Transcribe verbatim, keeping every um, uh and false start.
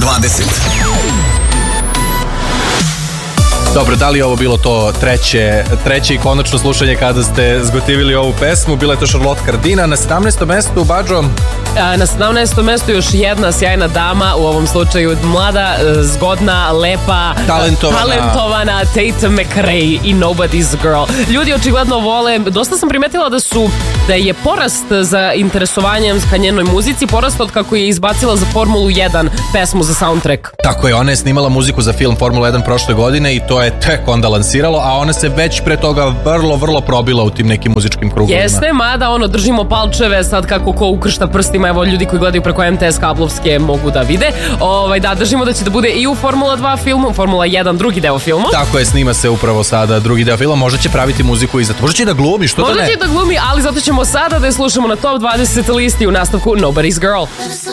dvadeset. Dobro, da li je ovo bilo to treće, treće i konačno slušanje kada ste zgotivili ovu pesmu? Bila je to Charlotte Cardina. Na sedamnaestom mestu, Bađo? Na sedamnaestom mestu još jedna sjajna dama, u ovom slučaju mlada, zgodna, lepa, talentovana, talentovana Tate McRae i Nobody's Girl. Ljudi očigledno vole, dosta sam primetila da su da je porast za interesovanjem ka njenoj muzici porast od kako je izbacila za Formulu jedan pesmu za soundtrack. Tako je, ona je snimala muziku za film Formula jedan prošle godine i to je tek onda lansiralo, a ona se već pre toga vrlo, vrlo probila u tim nekim muzičkim krugovima. Jeste, mada ono, držimo palčeve sad kako ko ukršta prstima, evo ljudi koji gledaju preko em te es kablovske mogu da vide. Ovaj, da, držimo da će da bude i u Formula dva filmu, Formula jedan drugi deo filmu. Tako je, snima se upravo sada drugi deo filma, možda će praviti muziku i za to. Možda će i da glumi, što to ne? Možda će i da glumi, ali zato ćemo sada da je slušamo na top dvadeset listi u nastavku Nobody's Girl.